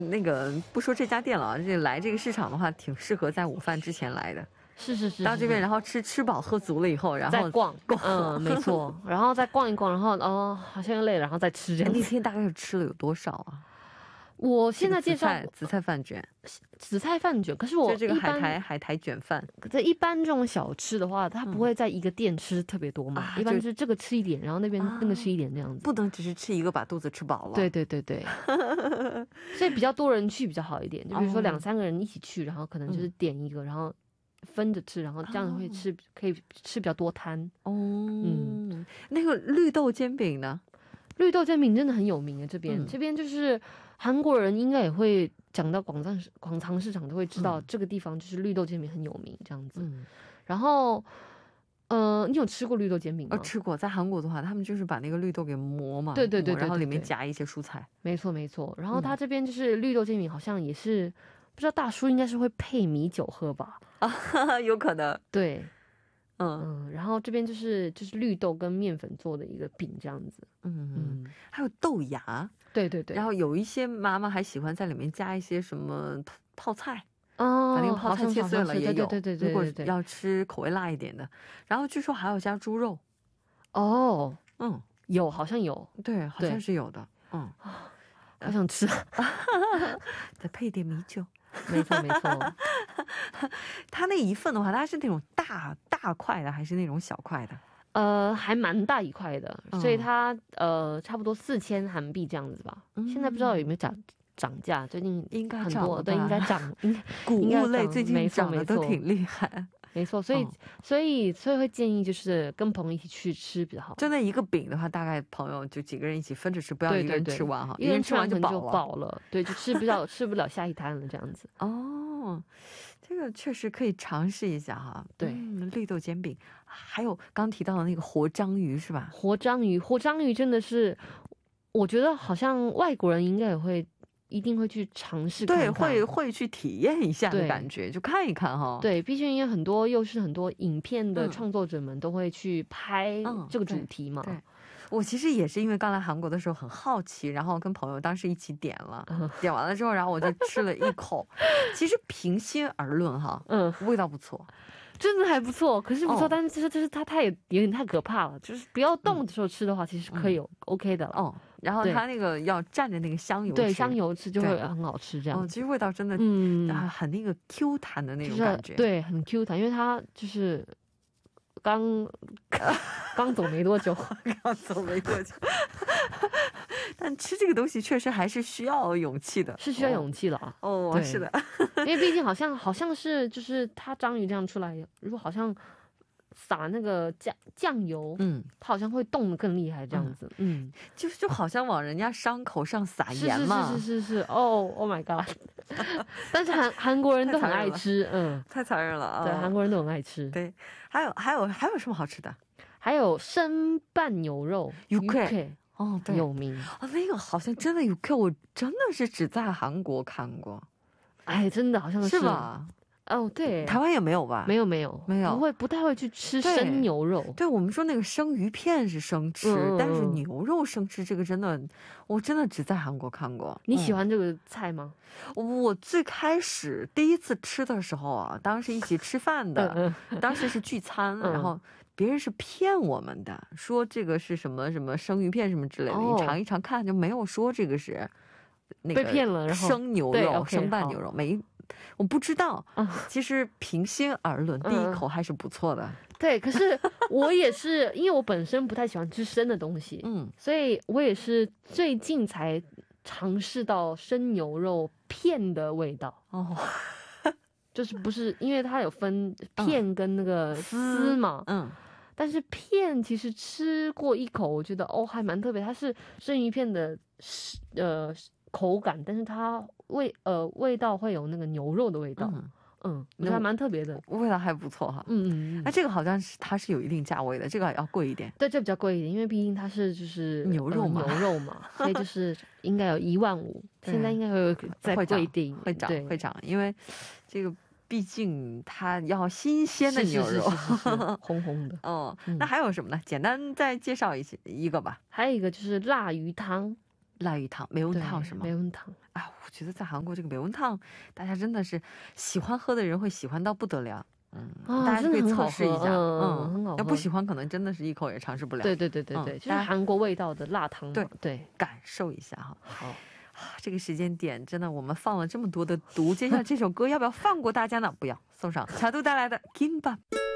那个不说这家店了，这来这个市场的话，挺适合在午饭之前来的。 是是是， 到这边然后吃饱喝足了以后，然后再逛，没错，然后再逛一逛，然后好像又累了，然后再吃这样子。 那天大概是吃了有多少啊？ 我现在介绍紫菜饭卷， 紫菜饭卷，可是我就这个海苔卷饭。 可是一般这种小吃的话，它不会在一个店吃特别多嘛，一般就是这个吃一点，然后那边那个吃一点这样子， 不能只是吃一个把肚子吃饱了。 对对对对，所以比较多人去比较好一点，就比如说2、3个人一起去，然后可能就是点一个，然后分着吃，然后这样会可以吃比较多摊。 那个绿豆煎饼呢？ 绿豆煎饼真的很有名啊，这边就是韩国人应该也会讲到广藏市场都会知道这个地方就是绿豆煎饼很有名这样子。然后你有吃过绿豆煎饼吗？ 吃过，在韩国的话他们就是把那个绿豆给磨嘛， 对对对， 然后里面夹一些蔬菜。没错没错，然后他这边就是绿豆煎饼好像也是不知道大叔应该是会配米酒喝吧。 有可能。对， 然后这边就是绿豆跟面粉做的一个饼这样子。 还有豆芽。对对对，然后有一些妈妈还喜欢在里面加一些什么泡菜，把那个泡菜切碎了也有。对，如果要吃口味辣一点的，然后据说还要加猪肉。有，好像有。对，好像是有的。好想吃。再配一点米酒。没错没错。它那一份的话，它是那种大块的还是那种小块的？还蛮大一块的，所以它差不多4000韩币这样子吧。现在不知道有没有涨价，最近应该很多，对，应该涨。谷物类最近涨得都挺厉害。没错，所以会建议就是跟朋友一起去吃比较好。就那一个饼的话，大概朋友就几个人一起分着吃，不要一个人吃完哈，一个人吃完就饱了。对，就吃不了下一摊了这样子。这个确实可以尝试一下哈。对，绿豆煎饼，还有刚提到的那个活章鱼是吧？活章鱼真的是，我觉得好像外国人应该也一定会去尝试看看，对，会去体验一下的感觉，就看一看哈。对，毕竟因为很多影片的创作者们都会去拍这个主题嘛。对，我其实也是因为刚来韩国的时候很好奇，然后跟朋友当时一起点了，点完了之后，然后我就吃了一口。其实平心而论哈，味道不错。真的还不错，可是不错，但是就是它也有点太可怕了，就是不要动的时候吃的话，其实可以OK 的了。然后它那个要蘸着那个香油吃，对，香油吃就会很好吃，这样。其实味道真的很那个 Q 弹的那种感觉，对，很 Q 弹，因为它就是刚走没多久，但吃这个东西确实还是需要勇气的，是需要勇气的啊。是的，因为毕竟好像是就是它章鱼这样出来，如果好像撒那个酱油，它好像会冻得更厉害这样子。就好像往人家伤口上撒盐嘛。是。Oh my god！ 但是韩国人都很爱吃，太残忍了啊。对，韩国人都很爱吃。对，还有什么好吃的？还有生拌牛肉，UK。对，有名。那个好像真的有 Q， 我真的是只在韩国看过。哎，真的好像是吧？对，台湾也没有吧？没有，不太会去吃生牛肉。对，我们说那个生鱼片是生吃，但是牛肉生吃这个真的，我真的只在韩国看过。你喜欢这个菜吗？我最开始第一次吃的时候啊，当时一起吃饭的，当时是聚餐，然后别人是骗我们的，说这个是什么什么生鱼片什么之类的，你尝一尝看，就没有说这个是那个被骗了，然后生牛肉、生拌牛肉没。我不知道，其实平心而论，第一口还是不错的。对，可是我也是，因为我本身不太喜欢吃生的东西，所以我也是最近才尝试到生牛肉片的味道。就是不是因为它有分片跟那个丝嘛，但是片其实吃过一口，我觉得还蛮特别，它是生鱼片的口感，但是它味道会有那个牛肉的味道，我觉得还蛮特别的，味道还不错哈。这个好像是它是有一定价位的，这个要贵一点。对，这比较贵一点，因为毕竟它是就是牛肉嘛，所以就是应该有15000，现在应该会再贵一点，会涨，因为这个毕竟它要新鲜的牛肉，红红的。那还有什么呢？简单再介绍一个吧。还有一个就是辣鱼汤。 辣鱼汤매운汤是吗？ 매운汤。 啊，我觉得在韩国这个매운汤大家真的是喜欢喝的人会喜欢到不得了。大家可以测试一下。 很好喝。 要不喜欢可能真的是一口也尝试不了。对对对对对， 就是韩国味道的辣汤。对对， 感受一下哈。好，这个时间点真的我们放了这么多的毒，接下来这首歌要不要放过大家呢？不要，送上茶都带来的 Kimbap。